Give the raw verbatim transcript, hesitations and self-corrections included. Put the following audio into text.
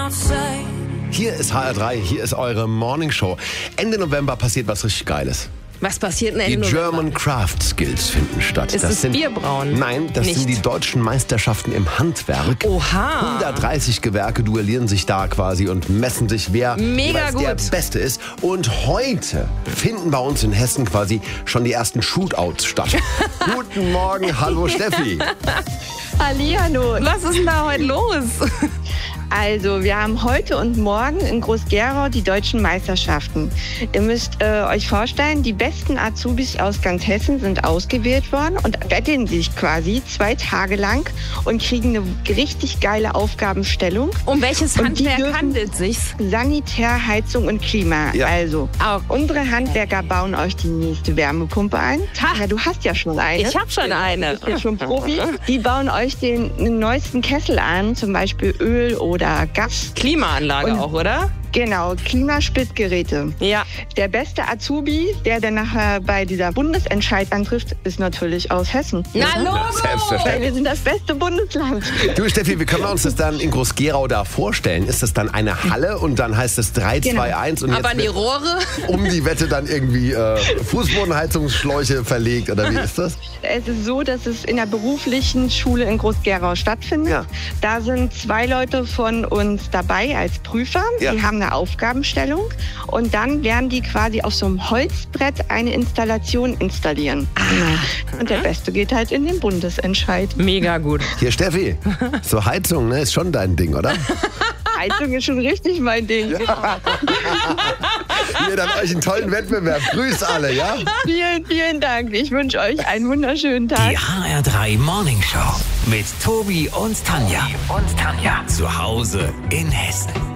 Hier ist H R drei, hier ist eure Morning Show. Ende November passiert was richtig Geiles. Was passiert denn Die Ende German November? Craft Skills finden statt. Ist das sind, Bierbrauen? Nein, das Nicht. sind die deutschen Meisterschaften im Handwerk. Oha. hundertdreißig Gewerke duellieren sich da quasi und messen sich, wer Mega jeweils der gut. Beste ist. Und heute finden bei uns in Hessen quasi schon die ersten Shootouts statt. Guten Morgen, hallo Steffi. Hallihallo. Was ist denn da heute los? Also, wir haben heute und morgen in Groß-Gerau die deutschen Meisterschaften. Ihr müsst äh, euch vorstellen, die besten Azubis aus ganz Hessen sind ausgewählt worden und betteln sich quasi zwei Tage lang und kriegen eine richtig geile Aufgabenstellung. Um welches Und die Handwerk dürfen- handelt es sich? Sanitär, Heizung und Klima. Ja. Also, Auch. unsere Handwerker bauen euch die nächste Wärmepumpe ein. Ha. Ja, du hast ja schon eine. Ich habe schon eine. Ich bin schon Profi. Die bauen euch den, den neuesten Kessel an, zum Beispiel Öl oder Gas. Klimaanlage Und- auch, oder? Genau, Klimasplittgeräte. Ja. Der beste Azubi, der dann nachher bei dieser Bundesentscheid antrifft, ist natürlich aus Hessen. Na, Logo! Weil Selbstverständlich. wir sind das beste Bundesland. Du Steffi, wie können wir uns das dann in Groß-Gerau da vorstellen? Ist das dann eine Halle und dann heißt es drei, Genau. zwei, eins und Aber jetzt die wird Rohre? um die Wette dann irgendwie äh, Fußbodenheizungsschläuche verlegt oder wie ist das? Es ist so, dass es in der beruflichen Schule in Groß-Gerau stattfindet. Ja. Da sind zwei Leute von uns dabei als Prüfer. Ja. Die haben eine Aufgabenstellung und dann werden die quasi auf so einem Holzbrett eine Installation installieren. Ah. Und der Beste geht halt in den Bundesentscheid. Mega gut. Hier Steffi, so Heizung, ne, ist schon dein Ding, oder? Heizung ist schon richtig mein Ding. Hier dann euch einen tollen Wettbewerb. Grüß alle, ja? Vielen, vielen Dank. Ich wünsche euch einen wunderschönen Tag. Die H R drei Morning Show mit Tobi und Tanja. Und Tanja. Zu Hause in Hessen.